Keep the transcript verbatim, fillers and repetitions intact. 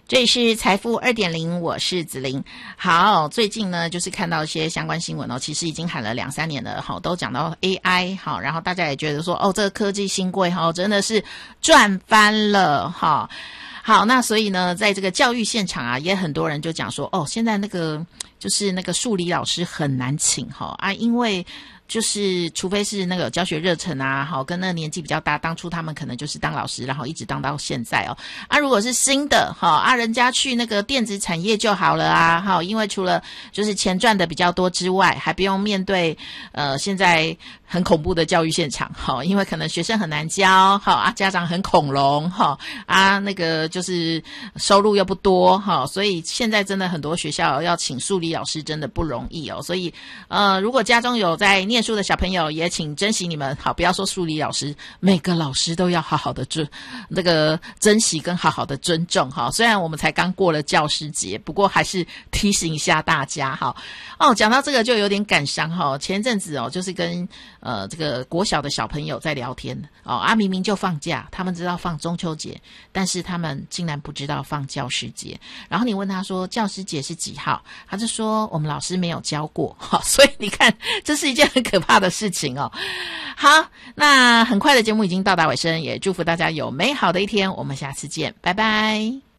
这里是财富 二点零， 我是子玲。好，最近呢就是看到一些相关新闻哦，其实已经喊了两三年了，好，都讲到 A I， 好，然后大家也觉得说哦，这个科技新贵哈真的是赚翻了哈。好，那所以呢，在这个教育现场啊，也很多人就讲说哦，现在那个就是那个数理老师很难请哈啊，因为就是除非是那个教学热忱啊，好，跟那个年纪比较大，当初他们可能就是当老师，然后一直当到现在哦。啊，如果是新的哈啊，人家去那个电子产业就好了啊，好，因为除了就是钱赚的比较多之外，还不用面对呃现在很恐怖的教育现场，好，因为可能学生很难教，好啊，家长很恐龙，好啊，那个就是收入又不多，好，所以现在真的很多学校要请数理老师真的不容易哦。所以呃，如果家中有在念书的小朋友，也请珍惜你们，好，不要说数理老师，每个老师都要好好的尊那个珍惜跟好好的尊重哈。虽然我们才刚过了教师节，不过还是提醒一下大家哈。哦，讲到这个就有点感伤哈。前一阵子哦，就是跟呃这个国小的小朋友在聊天哦，啊明明就放假，他们知道放中秋节，但是他们竟然不知道放教师节。然后你问他说教师节是几号，他就说我们老师没有教过哈。所以你看，这是一件很可怕的事情哦。好，那很快的节目已经到达尾声，也祝福大家有美好的一天，我们下次见，拜拜。